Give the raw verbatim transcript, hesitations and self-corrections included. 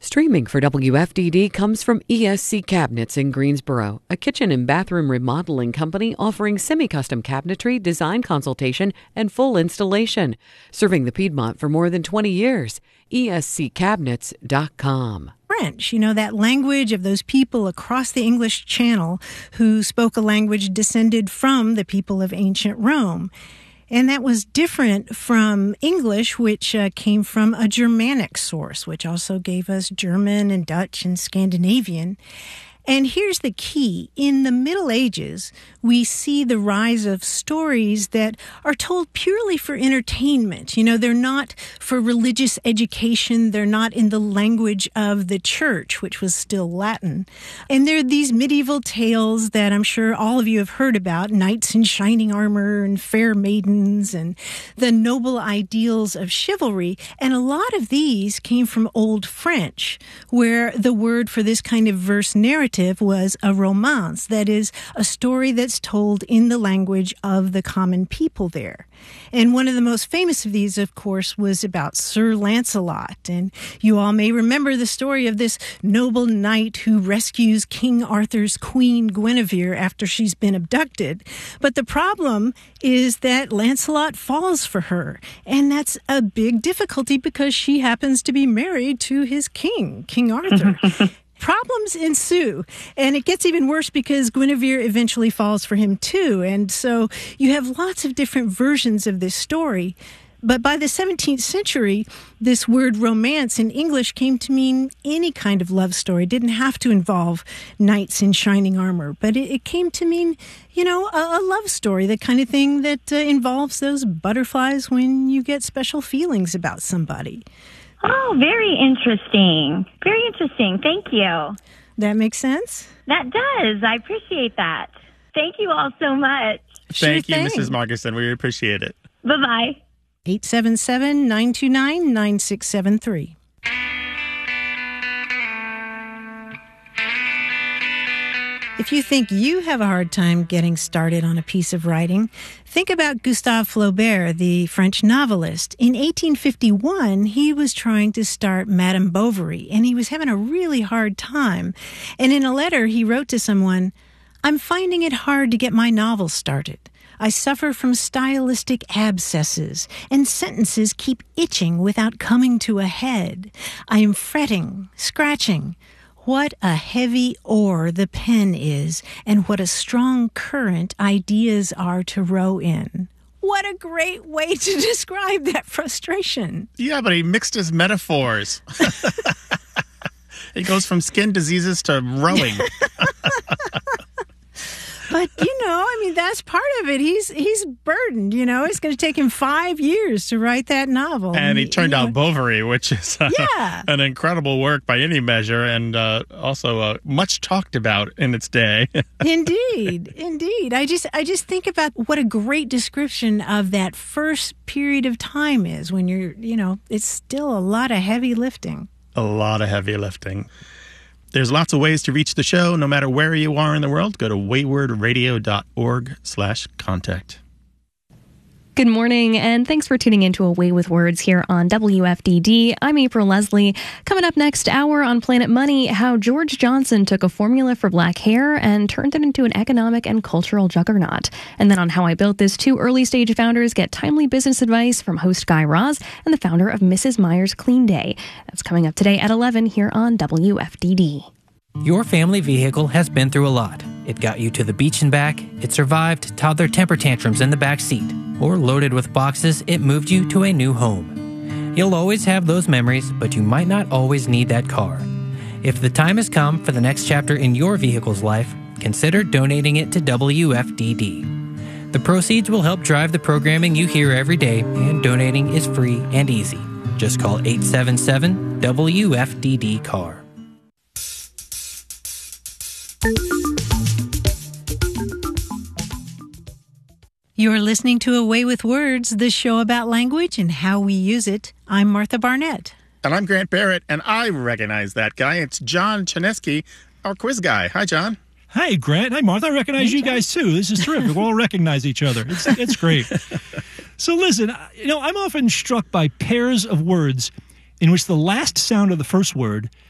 Streaming for W F D D comes from E S C Cabinets in Greensboro, a kitchen and bathroom remodeling company offering semi-custom cabinetry, design consultation, and full installation. Serving the Piedmont for more than twenty years. E S C cabinets dot com. French, you know, that language of those people across the English Channel who spoke a language descended from the people of ancient Rome. And that was different from English, which uh, came from a Germanic source, which also gave us German and Dutch and Scandinavian. And here's the key. In the Middle Ages, we see the rise of stories that are told purely for entertainment. You know, they're not for religious education. They're not in the language of the church, which was still Latin. And they're these medieval tales that I'm sure all of you have heard about, knights in shining armor and fair maidens and the noble ideals of chivalry. And a lot of these came from Old French, where the word for this kind of verse narrative was a romance, that is, a story that's told in the language of the common people there. And one of the most famous of these, of course, was about Sir Lancelot. And you all may remember the story of this noble knight who rescues King Arthur's queen Guinevere after she's been abducted. But the problem is that Lancelot falls for her. And that's a big difficulty because she happens to be married to his king, King Arthur. Problems ensue, and it gets even worse because Guinevere eventually falls for him too. And so you have lots of different versions of this story. But by the seventeenth century, this word romance in English came to mean any kind of love story. It didn't have to involve knights in shining armor, but it, it came to mean, you know, a, a love story, the kind of thing that uh, involves those butterflies when you get special feelings about somebody. Oh, very interesting. Very interesting. Thank you. That makes sense? That does. I appreciate that. Thank you all so much. Thank Sure you, thing. Missus Markison. We appreciate it. Bye-bye. eight seven seven, nine two nine, nine six seven three. If you think you have a hard time getting started on a piece of writing, think about Gustave Flaubert, the French novelist. In eighteen fifty-one, he was trying to start Madame Bovary, and he was having a really hard time. And in a letter, he wrote to someone, "I'm finding it hard to get my novel started. I suffer from stylistic abscesses, and sentences keep itching without coming to a head. I am fretting, scratching. What a heavy oar the pen is, and what a strong current ideas are to row in." What a great way to describe that frustration. Yeah, but he mixed his metaphors. He goes from skin diseases to rowing. But, you know, I mean, that's part of it. He's he's burdened, you know. It's going to take him five years to write that novel. And he turned you know. out Bovary, which is uh, Yeah. an incredible work by any measure, and uh, also uh, much talked about in its day. Indeed, indeed. I just I just think about what a great description of that first period of time is when you're, you know, it's still a lot of heavy lifting. A lot of heavy lifting. There's lots of ways to reach the show, no matter where you are in the world. Go to wayward radio dot org slash contact. Good morning, and thanks for tuning into A Way with Words here on W F D D. I'm April Leslie. Coming up next hour on Planet Money, how George Johnson took a formula for black hair and turned it into an economic and cultural juggernaut. And then on How I Built This, two early-stage founders get timely business advice from host Guy Raz and the founder of Missus Meyer's Clean Day. That's coming up today at eleven here on W F D D. Your family vehicle has been through a lot. It got you to the beach and back, it survived toddler temper tantrums in the back seat, or loaded with boxes, it moved you to a new home. You'll always have those memories, but you might not always need that car. If the time has come for the next chapter in your vehicle's life, consider donating it to W F D D. The proceeds will help drive the programming you hear every day, and donating is free and easy. Just call eight seven seven W F D D car. You're listening to A Way with Words, the show about language and how we use it. I'm Martha Barnett. And I'm Grant Barrett, and I recognize that guy. It's John Chaneski, our quiz guy. Hi, John. Hi, Grant. Hi, Martha. I recognize you guys, too. This is terrific. We'll all recognize each other. It's, it's great. So listen, you know, I'm often struck by pairs of words in which the last sound of the first word